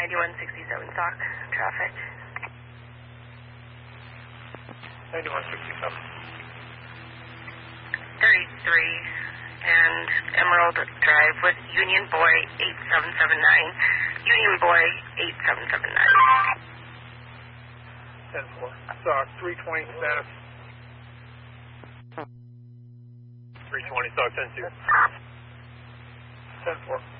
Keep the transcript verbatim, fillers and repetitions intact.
ninety-one sixty-seven stock traffic. ninety-one sixty-seven. thirty-three and Emerald Drive with Union Boy eight seven seven nine. Union Boy eight seven seven nine. ten four. Stock three twenty status. three twenty, stock ten two. ten four.